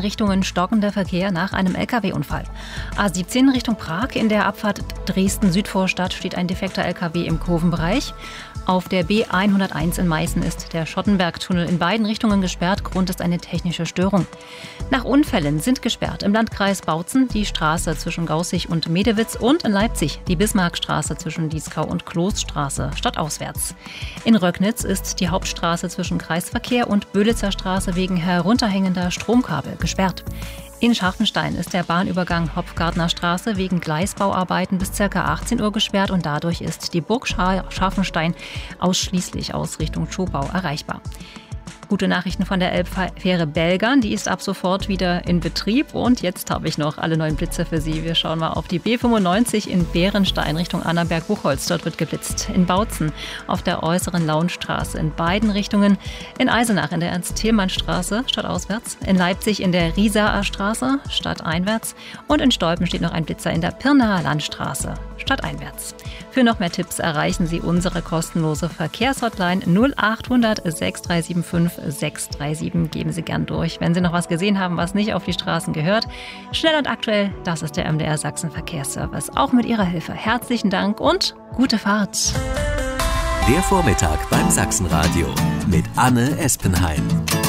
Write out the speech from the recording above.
Richtungen stockender Verkehr nach einem Lkw-Unfall. A17 Richtung Prag, in der Abfahrt Dresden-Südvorstadt steht ein defekter Lkw im Kurvenbereich. Auf der B101 in Meißen ist der Schottenbergtunnel in beiden Richtungen gesperrt. Grund ist eine technische Störung. Nach Unfällen sind gesperrt im Landkreis Bautzen die Straße zwischen Gaußig und Medewitz und in Leipzig die Bismarckstraße zwischen Dieskau und Kloßstraße stadtauswärts. In Röcknitz ist die Hauptstraße zwischen Kreisverkehr und Böhlitzer Straße wegen herunterhängender Stromkabel gesperrt. In Scharfenstein ist der Bahnübergang Hopfgartner Straße wegen Gleisbauarbeiten bis ca. 18 Uhr gesperrt und dadurch ist die Burg Scharfenstein ausschließlich aus Richtung Schobau erreichbar. Gute Nachrichten von der Elbfähre Belgern, die ist ab sofort wieder in Betrieb. Und jetzt habe ich noch alle neuen Blitze für Sie. Wir schauen mal auf die B95 in Bärenstein Richtung Annaberg-Buchholz. Dort wird geblitzt. In Bautzen auf der äußeren Launstraße in beiden Richtungen. In Eisenach in der Ernst-Thälmann-Straße stadtauswärts. In Leipzig in der Riesaer Straße stadteinwärts. Und in Stolpen steht noch ein Blitzer in der Pirnaer Landstraße stadteinwärts. Für noch mehr Tipps erreichen Sie unsere kostenlose Verkehrshotline 0800 6375 637. Geben Sie gern durch, wenn Sie noch was gesehen haben, was nicht auf die Straßen gehört. Schnell und aktuell, das ist der MDR Sachsen Verkehrsservice. Auch mit Ihrer Hilfe. Herzlichen Dank und gute Fahrt. Der Vormittag beim Sachsenradio mit Anne Espenheim.